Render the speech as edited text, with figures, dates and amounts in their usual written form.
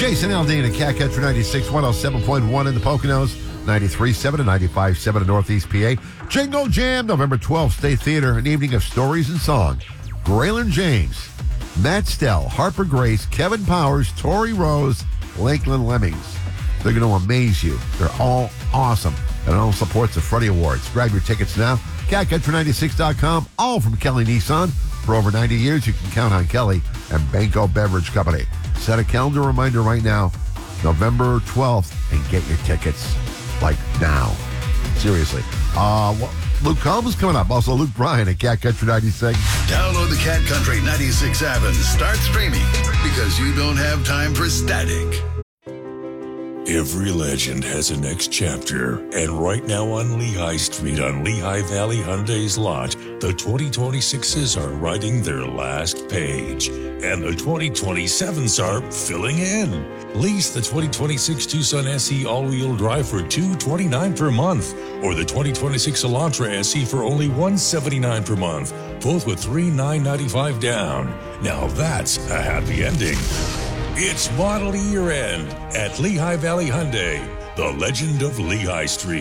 Jason Aldean at Cat Country 96, 107.1 in the Poconos, 93.7 and 95.7 in Northeast PA. Jingle Jam, November 12th, State Theater, an evening of stories and song. Braylon James, Matt Stell, Harper Grace, Kevin Powers, Tori Rose, Lakeland Lemmings. They're going to amaze you. They're all awesome. And it all supports the Freddie Awards. Grab your tickets now. CatCountry96.com, all from Kelly Nissan. For over 90 years, you can count on Kelly and Banco Beverage Company. Set a calendar reminder right now, November 12th, and get your tickets, like, now. Seriously. Luke Combs coming up. Also, Luke Bryan at Cat Country 96. Download the Cat Country 96 app and start streaming, because you don't have time for static. Every legend has a next chapter, and right now on Lehigh Street on Lehigh Valley Hyundai's lot, the 2026s are writing their last page, and the 2027s are filling in. Lease the 2026 Tucson SE all-wheel drive for $229 per month, or the 2026 Elantra SE for only $179 per month, both with $3,995 down. Now that's a happy ending. It's model year end at Lehigh Valley Hyundai, the legend of Lehigh Street.